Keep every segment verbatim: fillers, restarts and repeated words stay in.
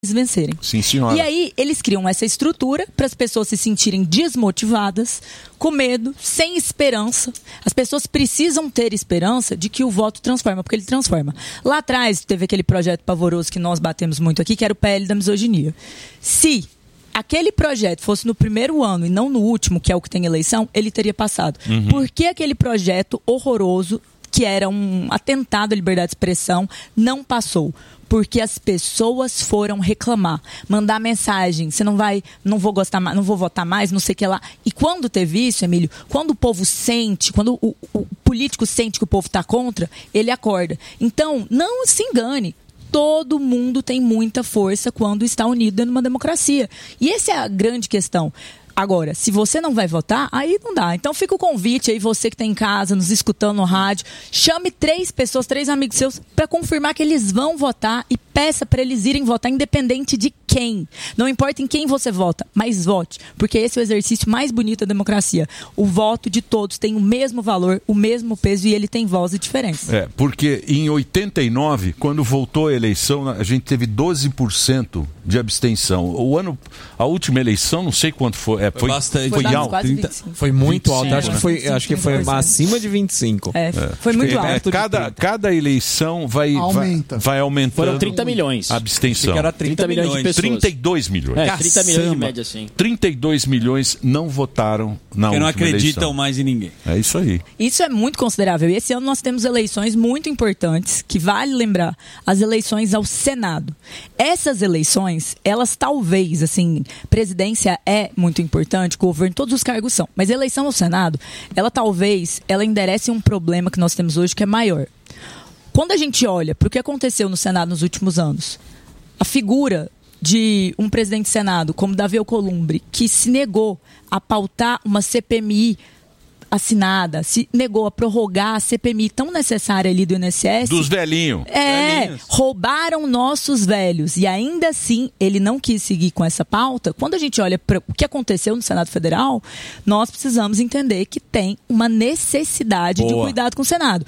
vencerem. Sim, senhora. E aí eles criam essa estrutura para as pessoas se sentirem desmotivadas, com medo, sem esperança. As pessoas precisam ter esperança de que o voto transforma, porque ele transforma. Lá atrás teve aquele projeto pavoroso que nós batemos muito aqui, que era o P L da misoginia. Se aquele projeto fosse no primeiro ano e não no último, que é o que tem eleição, ele teria passado. Uhum. Por que aquele projeto horroroso, que era um atentado à liberdade de expressão, não passou? Porque as pessoas foram reclamar, mandar mensagem, você não vai, não vou gostar mais, não vou votar mais, não sei o que lá. E quando teve isso, Emílio, quando o povo sente, quando o, o político sente que o povo está contra, ele acorda. Então, não se engane. Todo mundo tem muita força quando está unido dentro de uma democracia. E essa é a grande questão. Agora, se você não vai votar, aí não dá. Então fica o convite aí, você que está em casa, nos escutando no rádio, chame três pessoas, três amigos seus, para confirmar que eles vão votar e peça para eles irem votar, independente de quem. Não importa em quem você vota, mas vote. Porque esse é o exercício mais bonito da democracia. O voto de todos tem o mesmo valor, o mesmo peso e ele tem voz e diferença. É, porque em oitenta e nove, quando voltou a eleição, a gente teve doze por cento de abstenção. O ano, a última eleição, não sei quanto foi. É, foi, foi bastante. Foi, foi, alto. trinta, foi muito alto. Acho né? que foi, acho que foi acima de vinte e cinco. É, foi muito é, alto. Cada, cada eleição vai, Aumenta. vai, vai aumentando. Foram trinta milhões. A abstenção. Era trinta, trinta milhões de pessoas. trinta e dois milhões. É, trinta milhões de média, sim. trinta e dois milhões não votaram na Porque última não acreditam eleição. mais em ninguém. É isso aí. Isso é muito considerável. E esse ano nós temos eleições muito importantes, que vale lembrar, as eleições ao Senado. Essas eleições, elas talvez, assim, presidência é muito importante, governo, todos os cargos são. Mas a eleição ao Senado, ela talvez, ela enderece um problema que nós temos hoje que é maior. Quando a gente olha para o que aconteceu no Senado nos últimos anos, a figura de um presidente de Senado, como Davi Alcolumbre, que se negou a pautar uma C P M I assinada, se negou a prorrogar a C P M I tão necessária ali do I N S S. Dos velhinhos. É, Velhinhos. roubaram nossos velhos. E ainda assim, ele não quis seguir com essa pauta. Quando a gente olha para o que aconteceu no Senado Federal, nós precisamos entender que tem uma necessidade de Boa. cuidado com o Senado.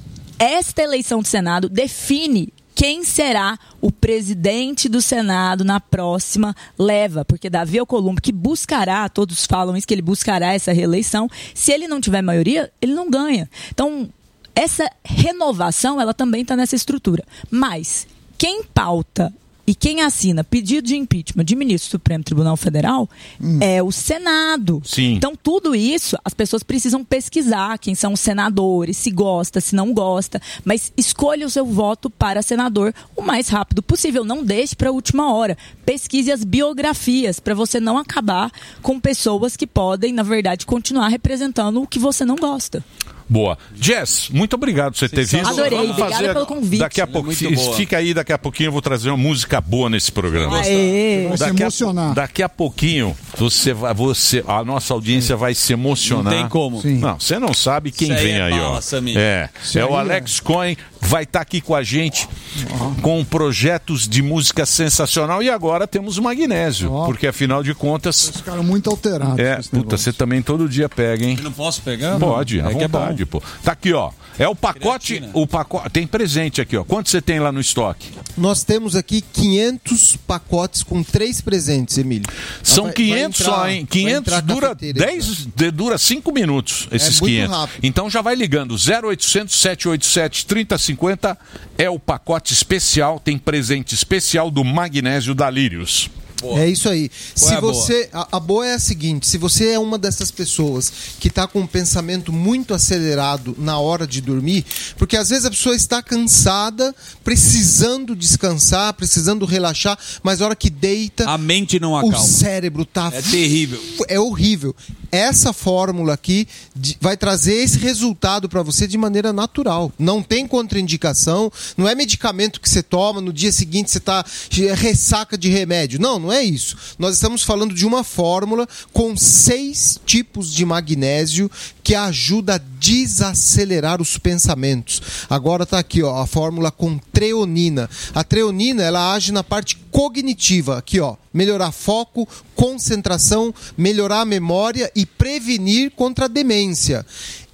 Esta eleição do Senado define quem será o presidente do Senado na próxima leva, porque Davi Alcolumbre, que buscará, todos falam isso, que ele buscará essa reeleição, se ele não tiver maioria, ele não ganha. Então, essa renovação, ela também está nessa estrutura. Mas, quem pauta e quem assina pedido de impeachment de ministro do Supremo Tribunal Federal hum. é o Senado. Sim. Então, tudo isso, as pessoas precisam pesquisar quem são os senadores, se gosta, se não gosta, mas escolha o seu voto para senador o mais rápido possível. Não deixe para a última hora. Pesquise as biografias para você não acabar com pessoas que podem, na verdade, continuar representando o que você não gosta. Boa. Jess, muito obrigado por você ter visto. Adorei, Vamos obrigada fazer pelo convite. Daqui a Ela é pouco, muito boa. fica aí, daqui a pouquinho eu vou trazer uma música boa nesse programa. Aê. Vai se Daqui emocionar. a, daqui a pouquinho você vai, você, a nossa audiência vai se emocionar. Não tem como. Sim. Não, você não sabe quem Isso aí vem é aí, bala, ó. Samir. É, Isso é o aí Alex Cohen, vai estar aqui com a gente com projetos de música sensacional e agora temos o magnésio, Ó. porque afinal de contas, Os caras muito alterados. é, com esse puta, negócio. você também todo dia pega, hein? Eu não posso pegar? Pode, à é que é bom. vontade, pô. Tá aqui, ó. É o pacote, Creatina. o pacote, tem presente aqui, ó. Quanto você tem lá no estoque? Nós temos aqui quinhentos pacotes com três presentes, Emílio. São Vai- vai quinhentos entrar- só, hein? vai quinhentos entrar a dura cafeteira aí, dez, de- dura cinco minutos, esses muito quinhentos. rápido. Então já vai ligando, zero oitocentos, sete oito sete, três zero cinco zero é o pacote especial, tem presente especial do magnésio da Lírios. Boa. É isso aí. Qual Se é a você, a, a boa é a seguinte: se você é uma dessas pessoas que está com um pensamento muito acelerado na hora de dormir, porque às vezes a pessoa está cansada, precisando descansar, precisando relaxar, mas na hora que deita, A mente não o acalma. cérebro tá É terrível. É horrível. Essa fórmula aqui de- vai trazer esse resultado para você de maneira natural. Não tem contraindicação, não é medicamento que você toma, no dia seguinte você está ressaca de remédio. Não, não é isso. Nós estamos falando de uma fórmula com seis tipos de magnésio que ajuda a desacelerar os pensamentos. Agora está aqui, ó, a fórmula com treonina. A treonina, ela age na parte cognitiva, aqui, ó, melhorar foco, concentração, melhorar a memória e prevenir contra a demência.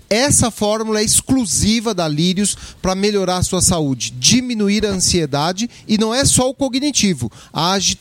Essa fórmula é exclusiva da Lírios para melhorar a sua saúde, diminuir a ansiedade, e não é só o cognitivo. Age